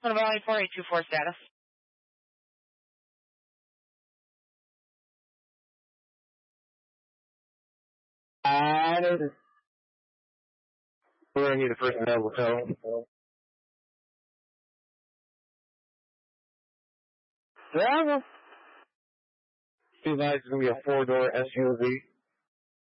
Valley 4824 status. We're going to need the first available tow. Yeah. Two lights is going to be a 4-door SUV.